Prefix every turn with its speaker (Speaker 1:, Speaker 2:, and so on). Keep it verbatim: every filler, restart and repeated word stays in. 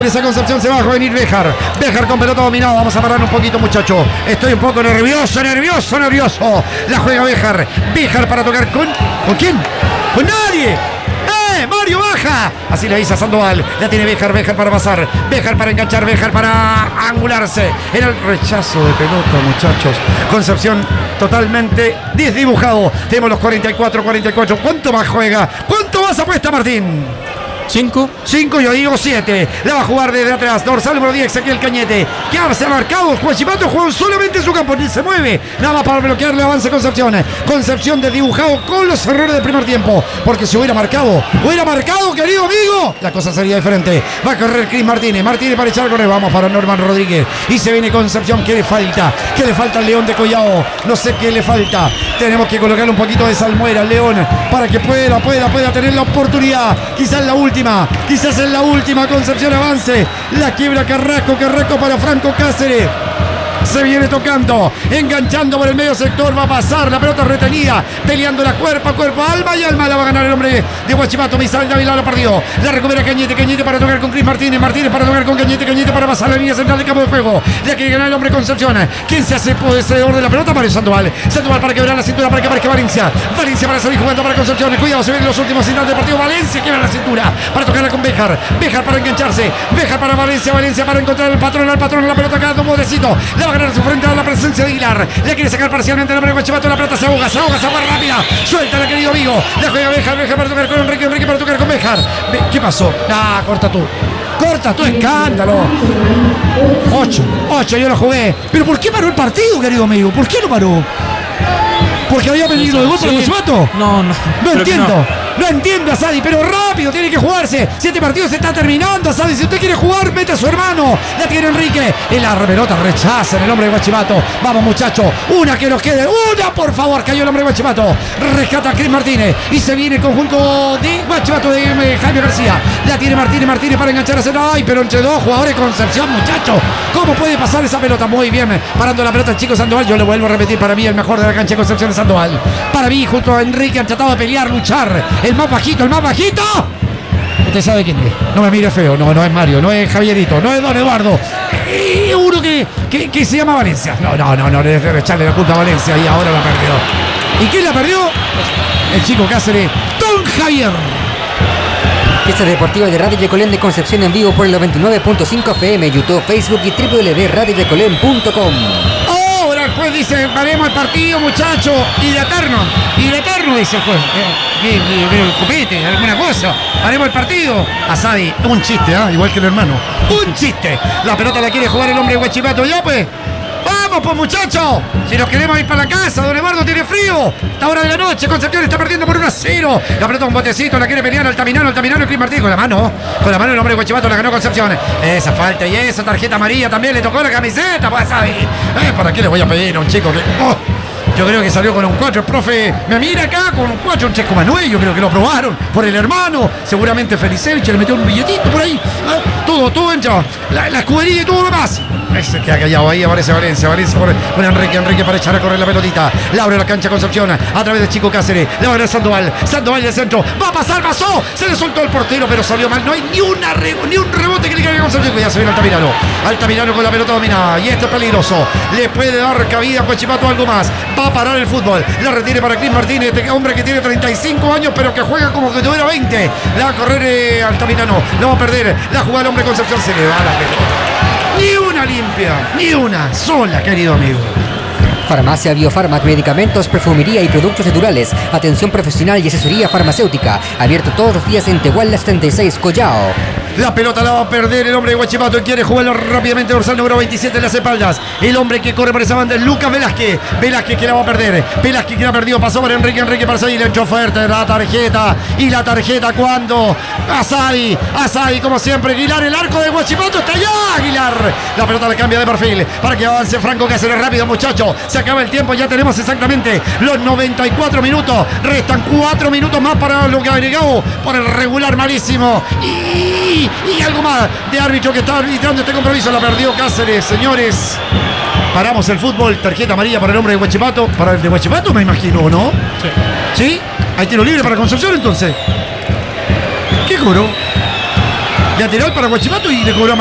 Speaker 1: Esa Concepción se va a venir Béjar. Béjar con pelota dominada. Vamos a parar un poquito, muchacho. Estoy un poco nervioso, nervioso, nervioso. La juega Béjar. Béjar para tocar con... ¿Con quién? ¡Con nadie! ¡Eh! ¡Mario baja! Así le dice a Sandoval. La tiene Béjar, Béjar para pasar. Béjar para enganchar, Béjar para angularse. Era el rechazo de pelota, muchachos. Concepción totalmente desdibujado. Tenemos los cuarenta y cuatro, cuarenta y cuatro. ¿Cuánto más juega? ¿Cuánto más apuesta Martín?
Speaker 2: Cinco.
Speaker 1: Cinco, yo digo siete. La va a jugar desde atrás. Dorsal número diez, Ezequiel Cañete. Que se ha marcado. Huachipato juega solamente en su campo. Ni se mueve. Nada más para bloquearle avance Concepción. Concepción desdibujado con los errores del primer tiempo. Porque si hubiera marcado, hubiera marcado, querido amigo, la cosa sería diferente. Va a correr Cris Martínez. Martínez para echar a correr. Vamos para Norman Rodríguez. Y se viene Concepción. ¿Qué le falta? ¿Qué le falta al León de Collao? No sé qué le falta. Tenemos que colocarle un poquito de salmuera al León para que pueda, pueda, pueda tener la oportunidad. Quizás la última. Quizás en la última. Concepción avance. La quiebra Carrasco. Carrasco para Franco Cáceres. Se viene tocando, enganchando por el medio sector, va a pasar, la pelota retenida, peleando la cuerpo a cuerpo, alma y alma, la va a ganar el hombre de Huachipato. Misael Dávila lo perdió, la recupera Cañete, Cañete para tocar con Cris Martínez, Martínez para tocar con Cañete, Cañete para pasar la línea central del campo de juego, la quiere ganar el hombre Concepción. ¿Quién se hace poseedor de la pelota? Mario Sandoval, Sandoval para quebrar la cintura, para que aparezca Valencia, Valencia para salir jugando para Concepción, cuidado, se ven los últimos instantes del partido, Valencia quiebra la cintura, para tocarla con Béjar, Béjar para engancharse, Béjar para Valencia, Valencia para encontrar al patrón, al patrón, la pelota acá, un bodecito, la va a ganar su frente a la presencia de Aguilar, le quiere sacar parcialmente el hombre de Huachipato, la pelota se ahoga, se ahoga, se ahoga rápida, suéltala querido amigo, la juega Béjar, Béjar para tocar con Enrique, Enrique para tocar con Béjar. ¿Qué pasó? Ah, corta tú, corta tú, escándalo. Ocho, ocho, yo lo jugué, pero ¿por qué paró el partido, querido amigo? ¿Por qué lo paró? ¿Porque había peligro de gol para Huachipato?
Speaker 2: No, no.
Speaker 1: No entiendo. No. No entiendo, Asadi, pero rápido, tiene que jugarse. Si este partido se está terminando, Asadi, si usted quiere jugar, mete a su hermano. La tiene Enrique. En la pelota rechaza en el hombre de Huachipato. Vamos, muchachos. Una que nos quede. Una, por favor. Cayó el hombre de Huachipato. Rescata a Cris Martínez. Y se viene el conjunto de Huachipato de eh, Jaime García. La tiene Martínez, Martínez para enganchar a Cena. Ay, pero entre dos jugadores de Concepción, muchachos. ¿Cómo puede pasar esa pelota? Muy bien. Parando la pelota el chico Sandoval. Yo le vuelvo a repetir. Para mí, el mejor de la cancha de Concepción es Sandoval. Para mí, junto a Enrique, han tratado de pelear, luchar. El más bajito, el más bajito. Usted sabe quién es. No me mire feo. No, no es Mario, no es Javierito, no es Don Eduardo. Y uno que, que, que se llama Valencia. No, no, no, no, debe echarle la culpa a Valencia y ahora la perdió. ¿Y quién la perdió? El chico Cáceres, Don Javier.
Speaker 3: Fiesta Deportiva de Radio Yacolén de Concepción en vivo por el noventa y nueve punto cinco F M, YouTube, Facebook y doble u doble u doble u punto radio yacolén punto com.
Speaker 1: Ahora el juez dice, paremos el partido, muchachos, y de eterno, y de eterno, dice el juez. Eh, eh, eh, copete, alguna cosa, paremos el partido. Asadi, un chiste, ¿eh? Igual que el hermano, un chiste. La pelota la quiere jugar el hombre de Huachipato, ya pues. ¡Vamos, pues, muchachos! Si nos queremos ir para la casa, Don Eduardo tiene frío. Esta hora de la noche, Concepción está perdiendo por uno a cero. La pelota un botecito, la quiere pelear Altamirano, Altamirano y Cris Martínez con la mano. Con la mano el hombre de Huachipato la ganó Concepción. Esa falta y esa tarjeta amarilla también le tocó la camiseta, pues, ¿sabes? Eh, ¿Para qué le voy a pedir a un chico que... Oh, yo creo que salió con un cuatro, el profe me mira acá con un cuatro, un tres coma nueve, yo creo que lo aprobaron por el hermano, seguramente Felicevich le metió un billetito por ahí, ¿eh? todo, todo entra, la, la escudería y todo lo demás. Ese queda callado, ahí aparece Valencia, Valencia por, por Enrique, Enrique para echar a correr la pelotita, la abre la cancha Concepción, a través de Chico Cáceres, la abre Sandoval, Sandoval del centro, va a pasar, pasó, se le soltó el portero, pero salió mal, no hay ni, una re, ni un rebote que le caiga a Concepción, ya se viene Altamirano, Altamirano con la pelota dominada, y esto es peligroso, le puede dar cabida a Huachipato algo más, va a parar el fútbol, la retiene para Cris Martínez, este hombre que tiene treinta y cinco años, pero que juega como que tuviera veinte, la va a correr eh, Altamirano, la va a perder, la jugada el hombre Concepción, se le va la pelota. Ni una limpia, ni una sola, querido amigo.
Speaker 3: Farmacia Biofarmac, medicamentos, perfumería y productos naturales. Atención profesional y asesoría farmacéutica. Abierto todos los días en Tehuala setenta y seis, Collao.
Speaker 1: La pelota la va a perder el hombre de Huachipato y quiere jugarlo rápidamente. Dorsal número veintisiete en las espaldas. El hombre que corre por esa banda es Lucas Velázquez. Velázquez que la va a perder. Velázquez que la ha perdido. Pasó por Enrique. Enrique para Asadi. Le echó fuerte la tarjeta. Y la tarjeta cuando Asadi. Asadi como siempre. Aguilar, el arco de Huachipato. Está allá Aguilar. La pelota la cambia de perfil. Para que avance Franco Cáceres rápido, muchachos. Se acaba el tiempo. Ya tenemos exactamente los noventa y cuatro minutos. Restan cuatro minutos más para lo que ha agregado por el regular malísimo. Y... Y algo más de árbitro que está arbitrando este compromiso. La perdió Cáceres, señores. Paramos el fútbol. Tarjeta amarilla para el hombre de Huachipato. Para el de Huachipato, me imagino, ¿no? Sí. ¿Sí? Hay tiro libre para Concepción, entonces. ¿Qué cobró? Lateral para Huachipato y le cobró